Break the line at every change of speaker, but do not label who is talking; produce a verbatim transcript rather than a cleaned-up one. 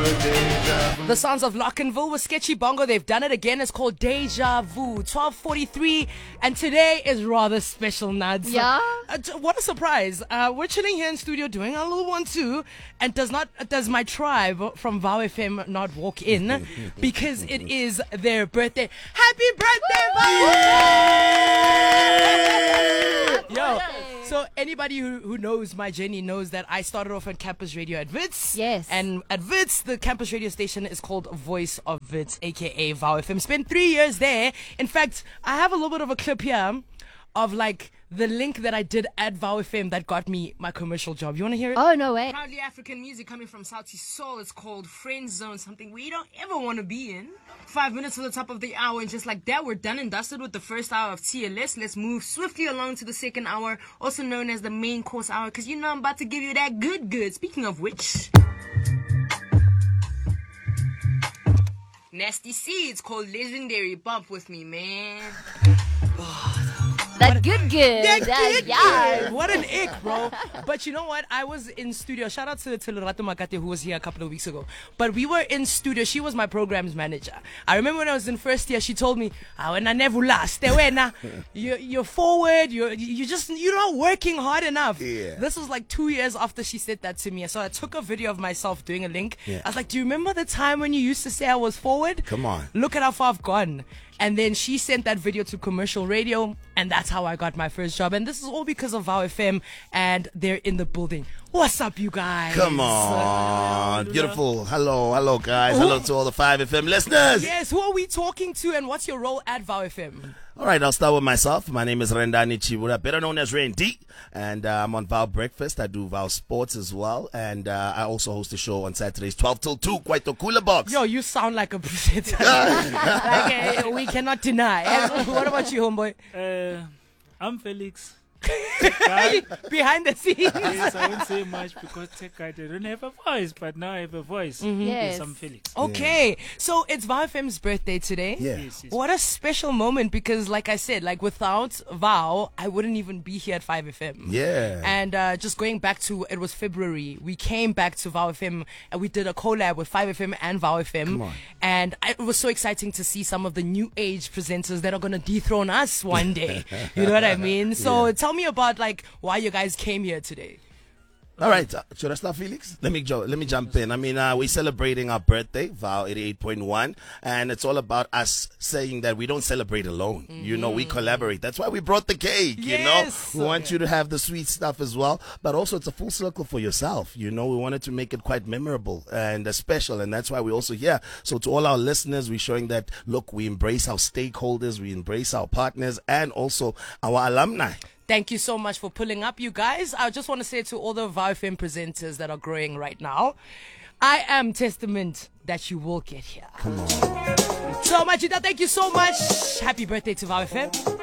The sounds of Lockenville with Sketchy Bongo. They've done it again. It's called Deja Vu. twelve forty-three. And today is rather special, Nads.
Yeah?
Uh, t- what a surprise. Uh, we're chilling here in studio doing our little one too. And does not does my tribe from Vow F M not walk in because it is their birthday. Happy birthday, Vow! Yo. So anybody who, who knows my journey knows that I started off at campus radio at Wits.
Yes.
And at Wits, the campus radio station is called Voice of Wits, aka Vow F M. Spent three years there. In fact, I have a little bit of a clip here of like the link that I did at Vow F M that got me my commercial job. You want to hear it?
Oh, no way.
Proudly African music coming from South East Soul. It's called Friend Zone, something we don't ever want to be in. Five minutes to the top of the hour, and just like that, we're done and dusted with the first hour of T L S. Let's move swiftly along to the second hour, also known as the main course hour, because you know I'm about to give you that good good. Speaking of which, Nasty Seeds called Legendary. Bump with me, man.
That good good.
That
That,
good
yeah.
good. What an ick, bro. But you know what? I was in studio. Shout out to, to Lerato Makate, who was here a couple of weeks ago. But we were in studio. She was my programs manager. I remember when I was in first year, she told me, ah, when I never last, you're, you're forward. You're, you just, you're not working hard enough.
Yeah.
This was like two years after she said that to me. So I took a video of myself doing a link.
Yeah.
I was like, do you remember the time when you used to say I was forward?
Come on.
Look at how far I've gone. And then she sent that video to commercial radio, and that's how I got my first job. And this is all because of Vow F M, and they're in the building. What's up, you guys?
Come on. Beautiful. Hello, hello, guys. Hello to all the five F M listeners.
Yes, who are we talking to, and what's your role at Vow F M?
All right, I'll start with myself. My name is Rendani Chibura, better known as Randy, and uh, I'm on Vow Breakfast. I do Vow Sports as well, and uh, I also host a show on Saturdays, twelve till two, quite the cooler box.
Yo, you sound like a presenter. Like, uh, we cannot deny. Uh, what about you, homeboy?
Uh, I'm Felix.
Behind the scenes.
Yes, I won't say much because tech guy they don't have a voice, but now I have a voice.
Yes.
Yes, I'm Felix.
Okay, so it's Vow F M's birthday today.
Yeah.
Yes, yes.
What a special moment, because like I said, like without Vow, I wouldn't even be here at five F M.
Yeah.
And uh, just going back to, it was February, we came back to Vow F M and we did a collab with five F M and Vow F M.
Come on.
And I, it was so exciting to see some of the new age presenters that are going to dethrone us one day. You know what I mean? So
Yeah.
tell me about like why you guys came here today.
All right, uh, should I start, Felix? Let me jo- let me jump in. I mean, uh, we're celebrating our birthday, Vow eighty-eight point one, and it's all about us saying that we don't celebrate alone. Mm-hmm. You know, we collaborate. That's why we brought the cake.
Yes.
You know, we want you to have the sweet stuff as well, but also it's a full circle for yourself. You know, we wanted to make it quite memorable and uh, special, and that's why we're also here. So to all our listeners, we're showing that look, we embrace our stakeholders, we embrace our partners, and also our alumni.
Thank you so much for pulling up, you guys. I just want to say to all the Vow F M presenters that are growing right now, I am testament that you will get here.
Come on.
So, Majida, thank you so much. Happy birthday to Vow F M.